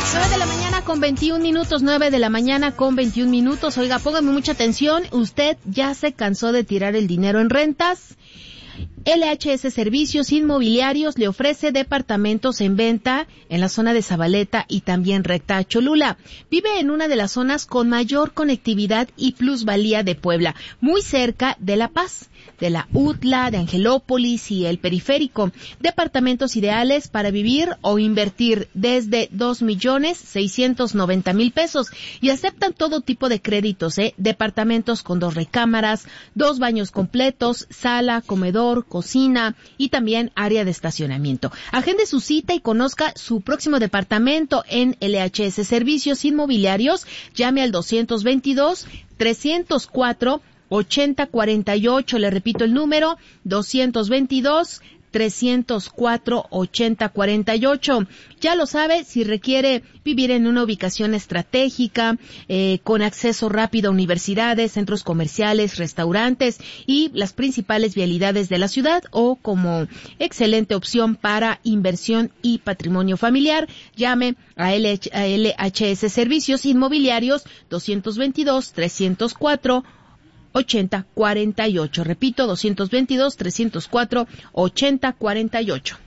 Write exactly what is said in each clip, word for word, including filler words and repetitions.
nueve de la mañana con veintiún minutos, nueve de la mañana con veintiún minutos. Oiga, póngame mucha atención, usted ya se cansó de tirar el dinero en rentas. L H S Servicios Inmobiliarios le ofrece departamentos en venta en la zona de Zabaleta y también recta a Cholula. Vive en una de las zonas con mayor conectividad y plusvalía de Puebla, muy cerca de La Paz, de la U T L A, de Angelópolis y el Periférico. Departamentos ideales para vivir o invertir desde dos millones seiscientos noventa mil pesos y aceptan todo tipo de créditos, ¿eh? Departamentos con dos recámaras, dos baños completos, sala, comedor, cocina y también área de estacionamiento. Agende su cita y conozca su próximo departamento en L H S Servicios Inmobiliarios. Llame al doscientos veintidós, trescientos cuatro, ochenta cuarenta y ocho. Le repito el número, doscientos veintidós, trescientos cuatro, ochenta cuarenta y ocho. Ya lo sabe, si requiere vivir en una ubicación estratégica, eh, con acceso rápido a universidades, centros comerciales, restaurantes y las principales vialidades de la ciudad, o como excelente opción para inversión y patrimonio familiar, llame a L H S Servicios Inmobiliarios doscientos veintidós, trescientos cuatro, ochenta cuarenta y ocho. Repito, doscientos veintidós, trescientos cuatro, ochenta cuarenta y ocho.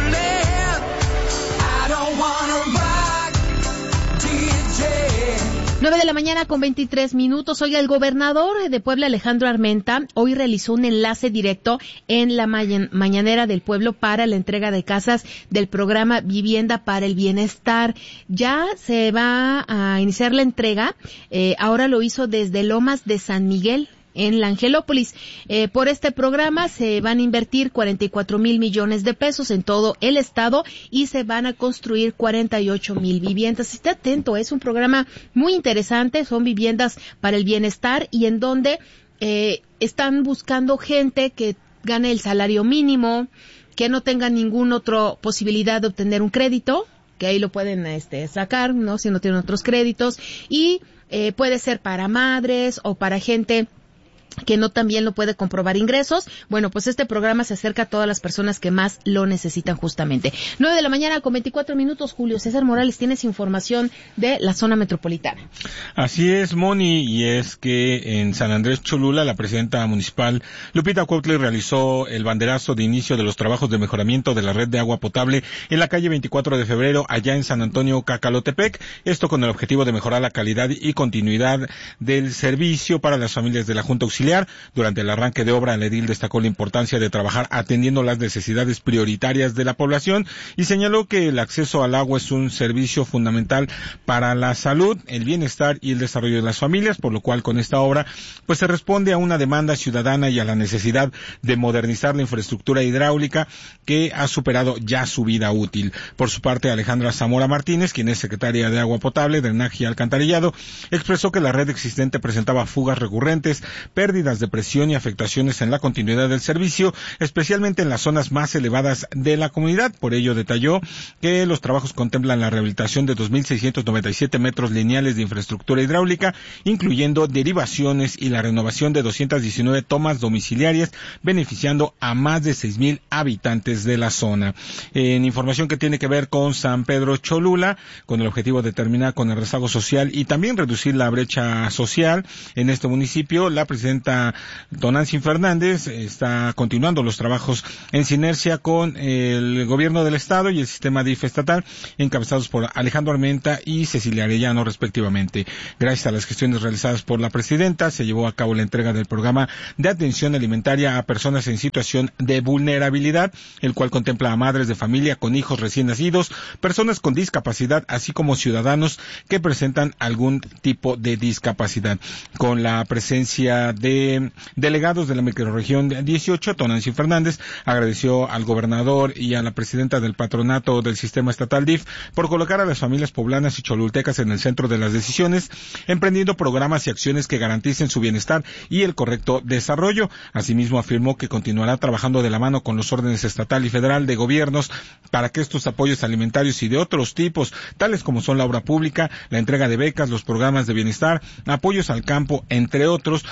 nueve de la mañana con veintitrés minutos. Oiga, el gobernador de Puebla, Alejandro Armenta, hoy realizó un enlace directo en la mañan- mañanera del pueblo para la entrega de casas del programa Vivienda para el Bienestar. Ya se va a iniciar la entrega. Eh, ahora lo hizo desde Lomas de San Miguel, en la Angelópolis. Eh, por este programa se van a invertir cuarenta y cuatro mil millones de pesos en todo el estado y se van a construir cuarenta y ocho mil viviendas. Esté atento, es un programa muy interesante, son viviendas para el bienestar y en donde eh, están buscando gente que gane el salario mínimo, que no tenga ninguna otra posibilidad de obtener un crédito, que ahí lo pueden este, sacar, ¿no? Si no tienen otros créditos, y eh, puede ser para madres o para gente que no también lo puede comprobar ingresos. Bueno, pues este programa se acerca a todas las personas que más lo necesitan justamente. nueve de la mañana con veinticuatro minutos, Julio César Morales, tienes información de la zona metropolitana. Así es, Moni, y es que en San Andrés Cholula, la presidenta municipal Lupita Cuautla realizó el banderazo de inicio de los trabajos de mejoramiento de la red de agua potable en la calle veinticuatro de febrero, allá en San Antonio Cacalotepec, esto con el objetivo de mejorar la calidad y continuidad del servicio para las familias de la Junta Auxiliar. Durante el arranque de obra, el edil destacó la importancia de trabajar atendiendo las necesidades prioritarias de la población y señaló que el acceso al agua es un servicio fundamental para la salud, el bienestar y el desarrollo de las familias, por lo cual con esta obra pues se responde a una demanda ciudadana y a la necesidad de modernizar la infraestructura hidráulica que ha superado ya su vida útil. Por su parte, Alejandra Zamora Martínez, quien es secretaria de Agua Potable, Drenaje y Alcantarillado, expresó que la red existente presentaba fugas recurrentes, pérdidas de presión y afectaciones en la continuidad del servicio, especialmente en las zonas más elevadas de la comunidad. Por ello detalló que los trabajos contemplan la rehabilitación de dos mil seiscientos noventa y siete metros lineales de infraestructura hidráulica, incluyendo derivaciones y la renovación de doscientas diecinueve tomas domiciliarias, beneficiando a más de seis mil habitantes de la zona. En información que tiene que ver con San Pedro Cholula, con el objetivo de terminar con el rezago social y también reducir la brecha social en este municipio, la presidenta Tonantzin Fernández está continuando los trabajos en sinergia con el gobierno del estado y el sistema D I F estatal, encabezados por Alejandro Armenta y Cecilia Arellano respectivamente. Gracias a las gestiones realizadas por la presidenta, se llevó a cabo la entrega del programa de atención alimentaria a personas en situación de vulnerabilidad, el cual contempla a madres de familia con hijos recién nacidos, personas con discapacidad, así como ciudadanos que presentan algún tipo de discapacidad. Con la presencia de delegados de la microrregión dieciocho, Tonantzin Fernández agradeció al gobernador y a la presidenta del patronato del sistema estatal D I F por colocar a las familias poblanas y cholultecas en el centro de las decisiones, emprendiendo programas y acciones que garanticen su bienestar y el correcto desarrollo. Asimismo, afirmó que continuará trabajando de la mano con los órdenes estatal y federal de gobiernos para que estos apoyos alimentarios y de otros tipos, tales como son la obra pública, la entrega de becas, los programas de bienestar, apoyos al campo, entre otros, pues continúen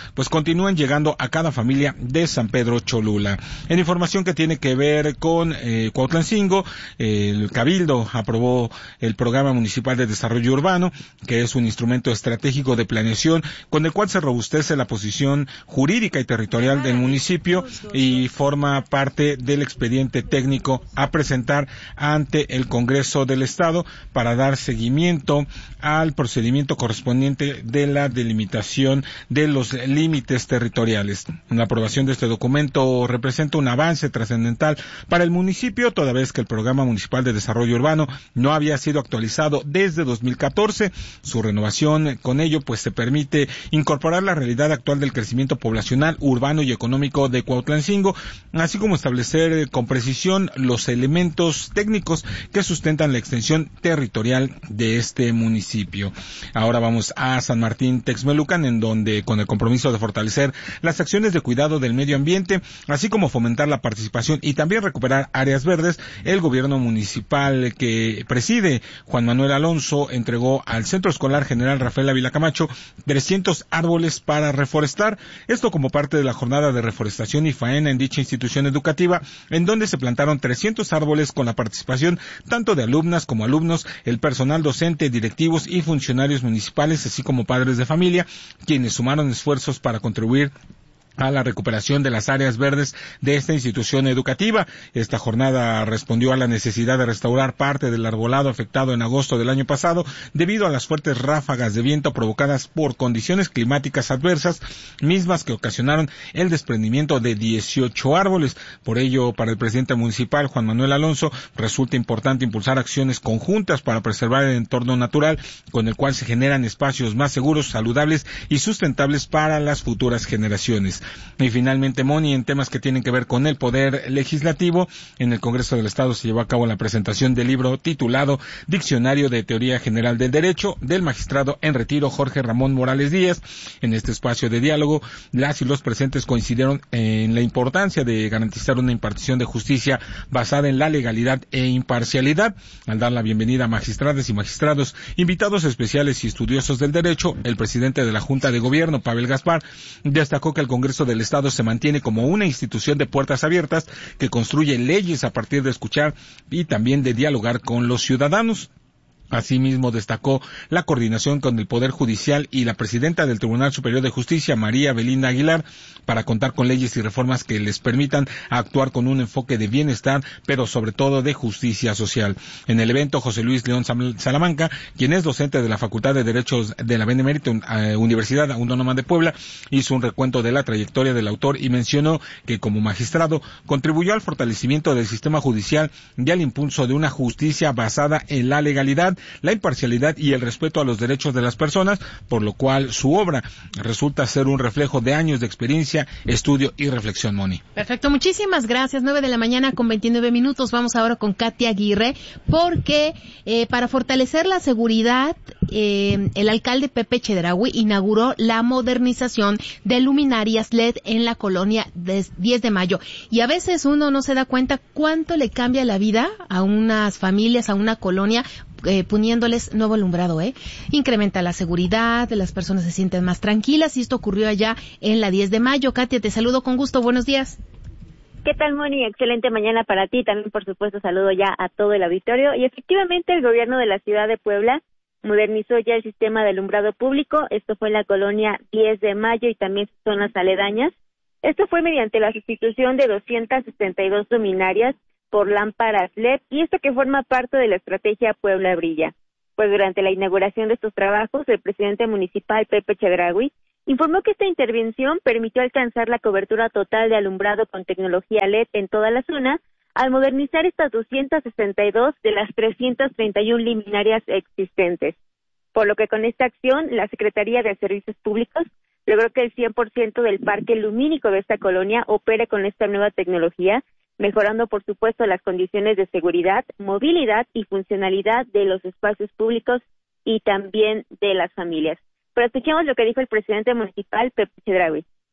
continúan llegando a cada familia de San Pedro Cholula. En información que tiene que ver con eh, Cuautlancingo, eh, el Cabildo aprobó el Programa Municipal de Desarrollo Urbano, que es un instrumento estratégico de planeación con el cual se robustece la posición jurídica y territorial del municipio y forma parte del expediente técnico a presentar ante el Congreso del Estado para dar seguimiento al procedimiento correspondiente de la delimitación de los límites territoriales. La aprobación de este documento representa un avance trascendental para el municipio, toda vez que el Programa Municipal de Desarrollo Urbano no había sido actualizado desde dos mil catorce. Su renovación con ello pues se permite incorporar la realidad actual del crecimiento poblacional, urbano y económico de Cuautlancingo, así como establecer con precisión los elementos técnicos que sustentan la extensión territorial de este municipio. Ahora vamos a San Martín Texmelucan, en donde con el compromiso de fortalecer las acciones de cuidado del medio ambiente, así como fomentar la participación y también recuperar áreas verdes, el gobierno municipal que preside Juan Manuel Alonso entregó al Centro Escolar General Rafael Ávila Camacho trescientos árboles para reforestar, esto como parte de la jornada de reforestación y faena en dicha institución educativa, en donde se plantaron trescientos árboles con la participación tanto de alumnas como alumnos, el personal docente, directivos y funcionarios municipales, así como padres de familia, quienes sumaron esfuerzos para contribuir a la recuperación de las áreas verdes de esta institución educativa. Esta jornada respondió a la necesidad de restaurar parte del arbolado afectado en agosto del año pasado debido a las fuertes ráfagas de viento provocadas por condiciones climáticas adversas, mismas que ocasionaron el desprendimiento de dieciocho árboles. Por ello, para el presidente municipal, Juan Manuel Alonso, resulta importante impulsar acciones conjuntas para preservar el entorno natural, con el cual se generan espacios más seguros, saludables y sustentables para las futuras generaciones. Y finalmente, Moni, en temas que tienen que ver con el poder legislativo, en el Congreso del Estado se llevó a cabo la presentación del libro titulado Diccionario de Teoría General del Derecho del magistrado en retiro Jorge Ramón Morales Díaz. En este espacio de diálogo, las y los presentes coincidieron en la importancia de garantizar una impartición de justicia basada en la legalidad e imparcialidad. Al dar la bienvenida a magistradas y magistrados, invitados especiales y estudiosos del derecho, el presidente de la Junta de Gobierno, Pavel Gaspar, destacó que el Congreso del Estado se mantiene como una institución de puertas abiertas que construye leyes a partir de escuchar y también de dialogar con los ciudadanos. Asimismo, destacó la coordinación con el Poder Judicial y la presidenta del Tribunal Superior de Justicia, María Belinda Aguilar, para contar con leyes y reformas que les permitan actuar con un enfoque de bienestar, pero sobre todo de justicia social. En el evento, José Luis León Salamanca, quien es docente de la Facultad de Derechos de la Benemérita Universidad Autónoma de Puebla, hizo un recuento de la trayectoria del autor y mencionó que como magistrado contribuyó al fortalecimiento del sistema judicial y al impulso de una justicia basada en la legalidad, la imparcialidad y el respeto a los derechos de las personas, por lo cual su obra resulta ser un reflejo de años de experiencia, estudio y reflexión, Moni. Perfecto, muchísimas gracias. Nueve de la mañana con veintinueve minutos. Vamos ahora con Katia Aguirre, porque eh, para fortalecer la seguridad, eh, el alcalde Pepe Chedraui inauguró la modernización de luminarias L E D en la colonia de diez de mayo. Y a veces uno no se da cuenta cuánto le cambia la vida a unas familias, a una colonia, Eh, poniéndoles nuevo alumbrado, ¿eh? Incrementa la seguridad, las personas se sienten más tranquilas y esto ocurrió allá en la diez de mayo. Katia, te saludo con gusto, buenos días. ¿Qué tal, Moni? Excelente mañana para ti, también por supuesto saludo ya a todo el auditorio y efectivamente el gobierno de la ciudad de Puebla modernizó ya el sistema de alumbrado público, esto fue en la colonia diez de mayo y también sus zonas aledañas. Esto fue mediante la sustitución de doscientas setenta y dos luminarias por lámparas L E D, y esto que forma parte de la estrategia Puebla Brilla. Pues durante la inauguración de estos trabajos, el presidente municipal Pepe Chedraui informó que esta intervención permitió alcanzar la cobertura total de alumbrado con tecnología L E D en toda la zona, al modernizar estas doscientas sesenta y dos de las trescientas treinta y una luminarias existentes. Por lo que con esta acción, la Secretaría de Servicios Públicos logró que el cien por ciento del parque lumínico de esta colonia opere con esta nueva tecnología, mejorando, por supuesto, las condiciones de seguridad, movilidad y funcionalidad de los espacios públicos y también de las familias. Pero escuchemos lo que dijo el presidente municipal, Pepe Chedraui.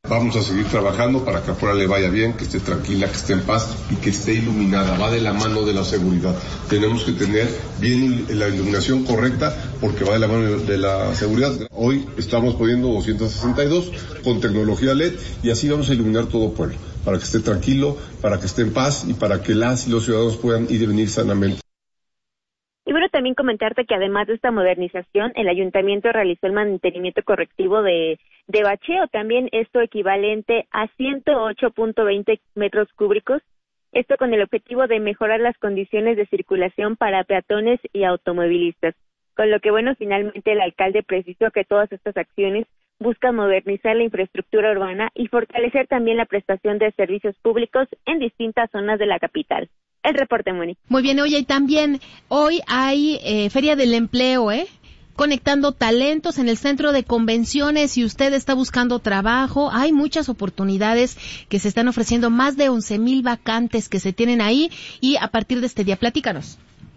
Vamos a seguir trabajando para que a Puebla le vaya bien, que esté tranquila, que esté en paz y que esté iluminada. Va de la mano de la seguridad. Tenemos que tener bien la iluminación correcta porque va de la mano de la seguridad. Hoy estamos poniendo doscientos sesenta y dos con tecnología L E D y así vamos a iluminar todo Puebla, para que esté tranquilo, para que esté en paz y para que las y los ciudadanos puedan ir y venir sanamente. Y bueno, también comentarte que además de esta modernización, el ayuntamiento realizó el mantenimiento correctivo de, de bacheo, también esto equivalente a ciento ocho punto veinte metros cúbicos, esto con el objetivo de mejorar las condiciones de circulación para peatones y automovilistas. Con lo que, bueno, finalmente el alcalde precisó que todas estas acciones buscan modernizar la infraestructura urbana y fortalecer también la prestación de servicios públicos en distintas zonas de la capital. El reporte, Moni. Muy bien, oye, y también hoy hay eh, Feria del Empleo, ¿eh? Conectando talentos en el centro de convenciones. Si usted está buscando trabajo, hay muchas oportunidades que se están ofreciendo, más de once mil vacantes que se tienen ahí, y a partir de este día, platícanos.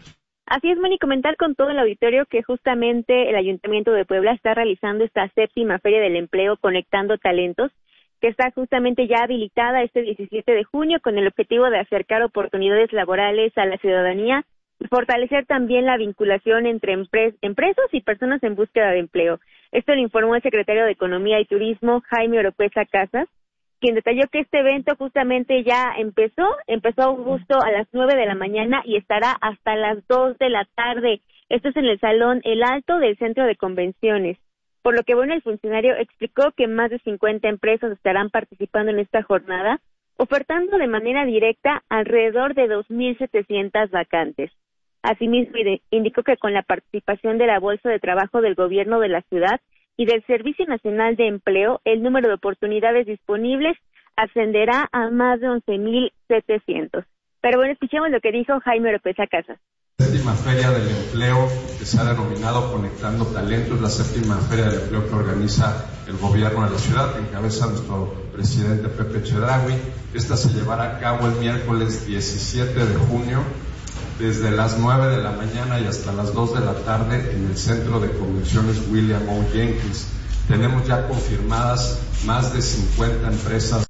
Así es, Moni, comentar con todo el auditorio que justamente el Ayuntamiento de Puebla está realizando esta séptima Feria del Empleo Conectando Talentos, que está justamente ya habilitada este diecisiete de junio con el objetivo de acercar oportunidades laborales a la ciudadanía y fortalecer también la vinculación entre empres- empresas y personas en búsqueda de empleo. Esto lo informó el secretario de Economía y Turismo, Jaime Oropesa Casas, quien detalló que este evento justamente ya empezó, empezó justo a las nueve de la mañana y estará hasta las dos de la tarde. Esto es en el Salón El Alto del Centro de Convenciones. Por lo que, bueno, el funcionario explicó que más de cincuenta empresas estarán participando en esta jornada, ofertando de manera directa alrededor de dos mil setecientas vacantes. Asimismo, indicó que con la participación de la Bolsa de Trabajo del Gobierno de la Ciudad y del Servicio Nacional de Empleo, el número de oportunidades disponibles ascenderá a más de once mil setecientos. Pero bueno, escuchemos lo que dijo Jaime Oropesa Casas. La séptima Feria del Empleo, que se ha denominado Conectando Talentos, la séptima Feria del Empleo que organiza el gobierno de la ciudad, que encabeza nuestro presidente Pepe Chedraui. Esta se llevará a cabo el miércoles diecisiete de junio, desde las nueve de la mañana y hasta las dos de la tarde en el Centro de Convenciones William O. Jenkins. Tenemos ya confirmadas más de cincuenta empresas.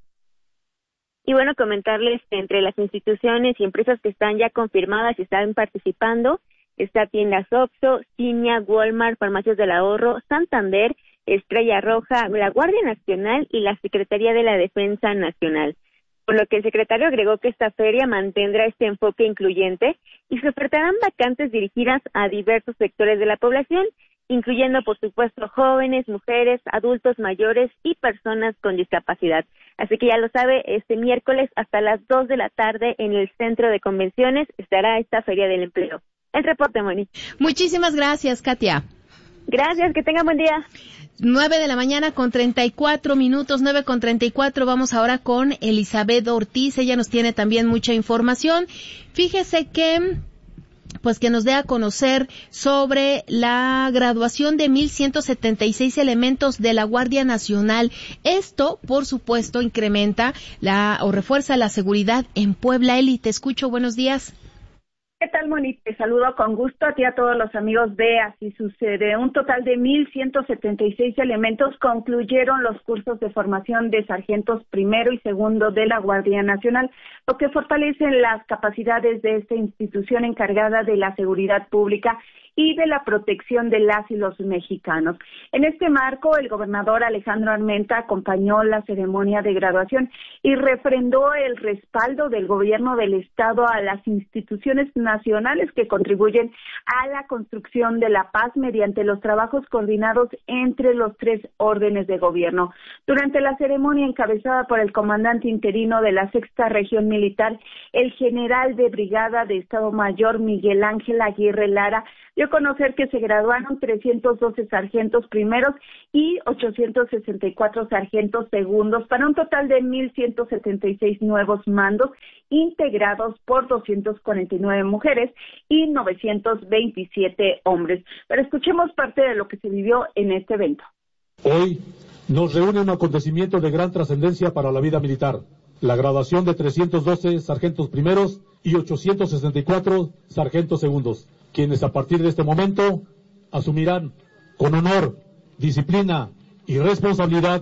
Y bueno, comentarles que entre las instituciones y empresas que están ya confirmadas y están participando, está Tiendas Oxxo, Cinia, Walmart, Farmacias del Ahorro, Santander, Estrella Roja, la Guardia Nacional y la Secretaría de la Defensa Nacional. Por lo que el secretario agregó que esta feria mantendrá este enfoque incluyente y se ofertarán vacantes dirigidas a diversos sectores de la población, incluyendo, por supuesto, jóvenes, mujeres, adultos mayores y personas con discapacidad. Así que ya lo sabe, este miércoles hasta las dos de la tarde en el Centro de Convenciones estará esta Feria del Empleo. El reporte, Moni. Muchísimas gracias, Katia. Gracias, que tengan buen día. Nueve de la mañana con treinta y cuatro minutos, nueve con treinta y cuatro. Vamos ahora con Elizabeth Ortiz. Ella nos tiene también mucha información. Fíjese que, pues que nos dé a conocer sobre la graduación de mil ciento setenta y seis elementos de la Guardia Nacional. Esto, por supuesto, incrementa la o refuerza la seguridad en Puebla. Eli, te escucho. Buenos días. ¿Qué tal, Moni? Te saludo con gusto a ti y a todos los amigos de Así Sucede. Un total de mil ciento setenta y seis elementos concluyeron los cursos de formación de sargentos primero y segundo de la Guardia Nacional, lo que fortalece las capacidades de esta institución encargada de la seguridad pública y de la protección de las y los mexicanos. En este marco, el gobernador Alejandro Armenta acompañó la ceremonia de graduación y refrendó el respaldo del gobierno del Estado a las instituciones nacionales que contribuyen a la construcción de la paz mediante los trabajos coordinados entre los tres órdenes de gobierno. Durante la ceremonia encabezada por el comandante interino de la Sexta Región Militar, el general de brigada de Estado Mayor Miguel Ángel Aguirre Lara, dio a conocer que se graduaron trescientos doce sargentos primeros y ochocientos sesenta y cuatro sargentos segundos para un total de mil ciento setenta y seis nuevos mandos integrados por doscientas cuarenta y nueve mujeres y novecientos veintisiete hombres. Pero escuchemos parte de lo que se vivió en este evento. Hoy nos reúne un acontecimiento de gran trascendencia para la vida militar, la graduación de trescientos doce sargentos primeros y ochocientos sesenta y cuatro sargentos segundos, quienes a partir de este momento asumirán con honor, disciplina y responsabilidad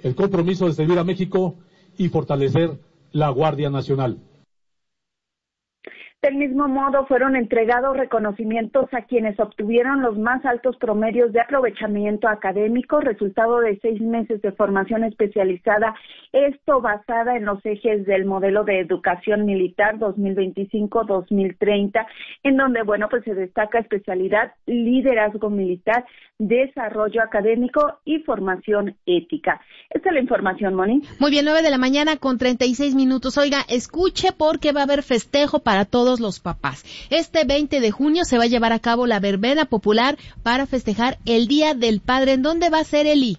el compromiso de servir a México y fortalecer la Guardia Nacional. Del mismo modo, fueron entregados reconocimientos a quienes obtuvieron los más altos promedios de aprovechamiento académico, resultado de seis meses de formación especializada, esto basada en los ejes del modelo de educación militar dos mil veinticinco a dos mil treinta, en donde, bueno, pues se destaca especialidad, liderazgo militar, desarrollo académico y formación ética. Esta es la información, Moni. Muy bien, nueve de la mañana con treinta y seis minutos. Oiga, escuche porque va a haber festejo para todos los papás. Este veinte de junio se va a llevar a cabo la verbena popular para festejar el Día del Padre. ¿En dónde va a ser, Eli?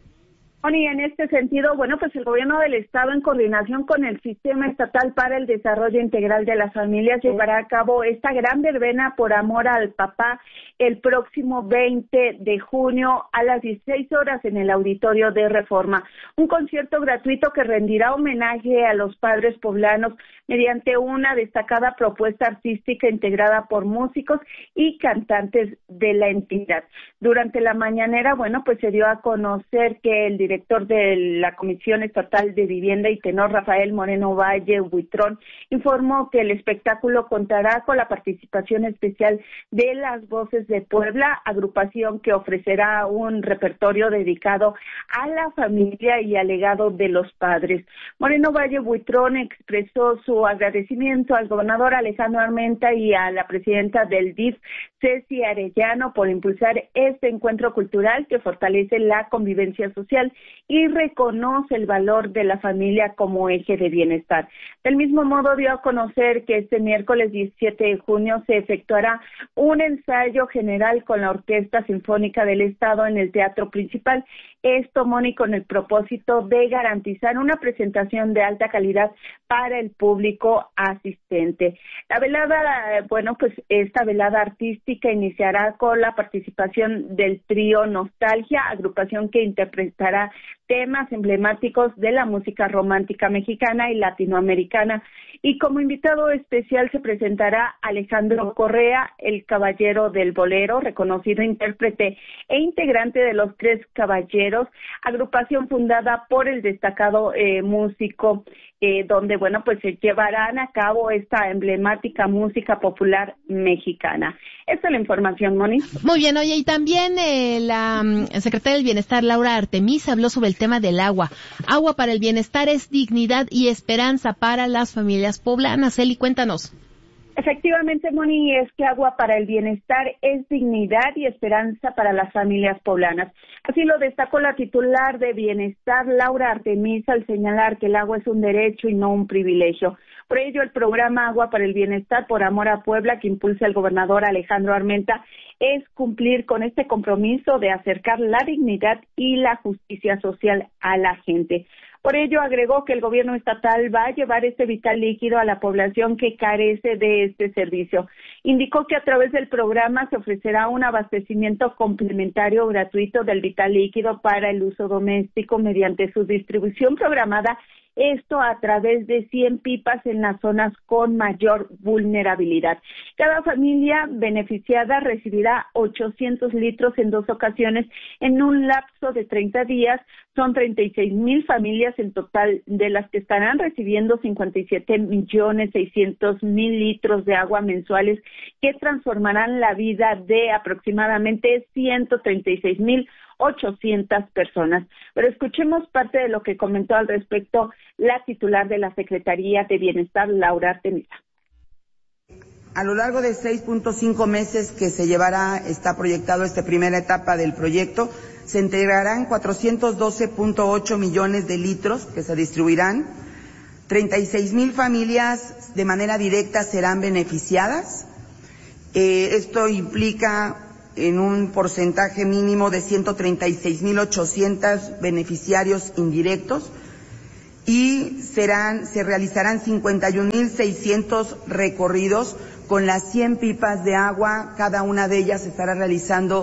Y en este sentido, bueno, pues el gobierno del estado, en coordinación con el Sistema Estatal para el Desarrollo Integral de las Familias, llevará a cabo esta gran verbena por amor al papá el próximo veinte de junio a las dieciséis horas en el Auditorio de Reforma. Un concierto gratuito que rendirá homenaje a los padres poblanos mediante una destacada propuesta artística integrada por músicos y cantantes de la entidad. Durante la mañanera, bueno, pues se dio a conocer que el director de la Comisión Estatal de Vivienda y tenor Rafael Moreno Valle Buitrón informó que el espectáculo contará con la participación especial de Las Voces de Puebla, agrupación que ofrecerá un repertorio dedicado a la familia y al legado de los padres. Moreno Valle Buitrón expresó su agradecimiento al gobernador Alejandro Armenta y a la presidenta del D I F, Ceci Arellano, por impulsar este encuentro cultural que fortalece la convivencia social y reconoce el valor de la familia como eje de bienestar. Del mismo modo, dio a conocer que este miércoles diecisiete de junio se efectuará un ensayo general con la Orquesta Sinfónica del Estado en el Teatro Principal. Esto, Moni, con el propósito de garantizar una presentación de alta calidad para el público asistente. La velada, bueno, pues esta velada artística iniciará con la participación del trío Nostalgia, agrupación que interpretará temas emblemáticos de la música romántica mexicana y latinoamericana. Y como invitado especial se presentará Alejandro Correa, el caballero del bolero, reconocido intérprete e integrante de los Tres Caballeros, agrupación fundada por el destacado eh, músico, eh, donde, bueno, pues se llevarán a cabo esta emblemática música popular mexicana. Esta es la información, Moni. Muy bien, oye, y también eh, la um, secretaria del Bienestar, Laura Artemisa, habló sobre el tema del agua. Agua para el bienestar es dignidad y esperanza para las familias poblanas. Eli, cuéntanos. Efectivamente, Moni, es que agua para el bienestar es dignidad y esperanza para las familias poblanas. Así lo destacó la titular de Bienestar, Laura Artemisa, al señalar que el agua es un derecho y no un privilegio. Por ello, el programa Agua para el Bienestar por Amor a Puebla, que impulsa el gobernador Alejandro Armenta, es cumplir con este compromiso de acercar la dignidad y la justicia social a la gente. Por ello, agregó que el gobierno estatal va a llevar este vital líquido a la población que carece de este servicio. Indicó que a través del programa se ofrecerá un abastecimiento complementario gratuito del vital líquido para el uso doméstico mediante su distribución programada, esto a través de cien pipas en las zonas con mayor vulnerabilidad. Cada familia beneficiada recibirá ochocientos litros en dos ocasiones en un lapso de treinta días. Son treinta y seis mil familias en total, de las que estarán recibiendo cincuenta y siete millones seiscientos mil litros de agua mensuales que transformarán la vida de aproximadamente ciento treinta y seis mil ochocientas personas. Pero escuchemos parte de lo que comentó al respecto la titular de la Secretaría de Bienestar, Laura Artemisa. A lo largo de seis punto cinco meses que se llevará, está proyectado esta primera etapa del proyecto, se integrarán cuatrocientos doce punto ocho millones de litros que se distribuirán, treinta y seis mil familias de manera directa serán beneficiadas. Eh, esto implica en un porcentaje mínimo de ciento treinta y seis mil ochocientos beneficiarios indirectos y serán, se realizarán cincuenta y un mil seiscientos recorridos con las cien pipas de agua, cada una de ellas estará realizando.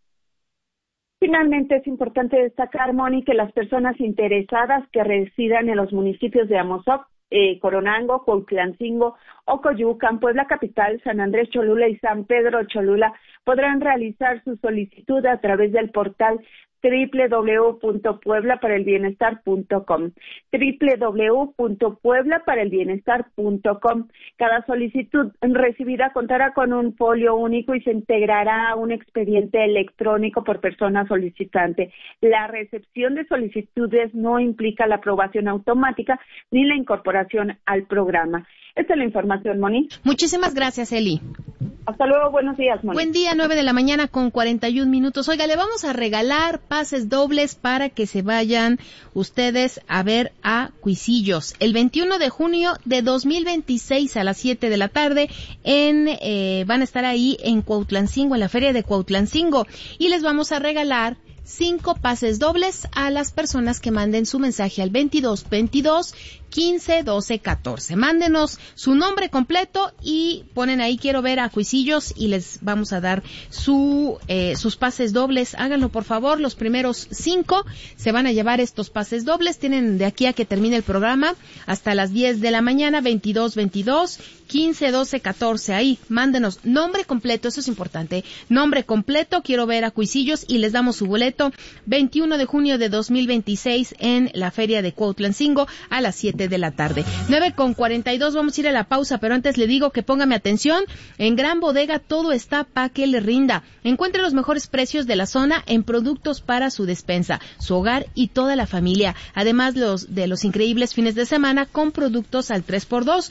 Finalmente, es importante destacar, Moni, que las personas interesadas que residan en los municipios de Amozoc, Eh, Coronango, Cuautlancingo, Ocoyucan, Puebla Capital, San Andrés Cholula y San Pedro Cholula podrán realizar su solicitud a través del portal doble u doble u doble u punto puebla para el bienestar punto com, doble u doble u doble u punto puebla para el bienestar punto com. Cada solicitud recibida contará con un folio único y se integrará a un expediente electrónico por persona solicitante. La recepción de solicitudes no implica la aprobación automática ni la incorporación al programa. Esta es la información, Moni. Muchísimas gracias, Eli. Hasta luego, buenos días, Moni. Buen día, nueve de la mañana con cuarenta y un minutos. Oiga, le vamos a regalar pases dobles para que se vayan ustedes a ver a Cuisillos. El veintiuno de junio de dos mil veintiséis a las siete de la tarde en eh, van a estar ahí en Cuautlancingo, en la feria de Cuautlancingo. Y les vamos a regalar cinco pases dobles a las personas que manden su mensaje al veintidós veintidós quince doce catorce. Mándenos su nombre completo y ponen ahí quiero ver a Cuisillos y les vamos a dar su eh, sus pases dobles. Háganlo por favor, los primeros cinco se van a llevar estos pases dobles. Tienen de aquí a que termine el programa hasta las diez de la mañana, veintidós veintidós quince doce catorce. Ahí, mándenos nombre completo, eso es importante. Nombre completo, quiero ver a Cuisillos y les damos su boleto veintiuno de junio de dos mil veintiséis en la feria de Cuautlancingo a las siete de la tarde. nueve con cuarenta y dos, vamos a ir a la pausa, pero antes le digo que póngame atención. En Gran Bodega todo está pa' que le rinda. Encuentre los mejores precios de la zona en productos para su despensa, su hogar y toda la familia. Además los de los increíbles fines de semana con productos al tres por dos.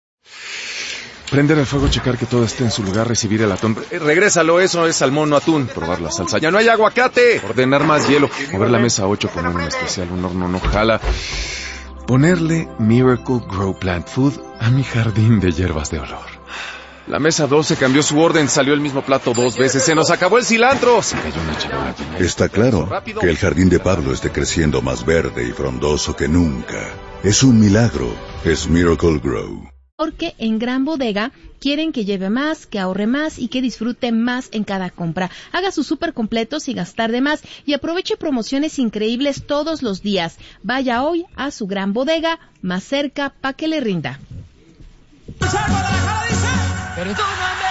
Prender el fuego, checar que todo esté en su lugar, recibir el atún. Eh, regrésalo, eso es salmón, no atún. Probar la salsa, ya no hay aguacate. Ordenar más hielo. Mover la mesa ocho con un especial, un horno no jala. Ponerle Miracle Grow Plant Food a mi jardín de hierbas de olor. La mesa doce cambió su orden, salió el mismo plato dos veces, se nos acabó el cilantro. Se cayó una charola. Está claro que el jardín de Pablo esté creciendo más verde y frondoso que nunca. Es un milagro, es Miracle Grow. Porque en Gran Bodega quieren que lleve más, que ahorre más y que disfrute más en cada compra. Haga sus súper completos sin gastar de más y aproveche promociones increíbles todos los días. Vaya hoy a su Gran Bodega más cerca pa' que le rinda. Perdóname.